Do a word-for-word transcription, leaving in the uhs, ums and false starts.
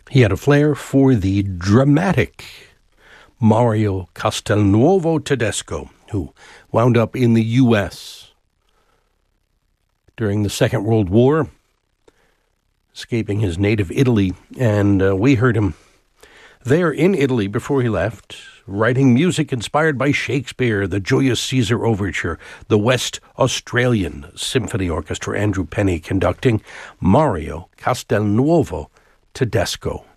He had a flair for the dramatic Mario Castelnuovo Tedesco, who wound up in the U S during the Second World War, escaping his native Italy, and uh, we heard him there in Italy before he left, writing music inspired by Shakespeare, the Julius Caesar Overture, the West Australian Symphony Orchestra, Andrew Penny conducting, Mario Castelnuovo Tedesco.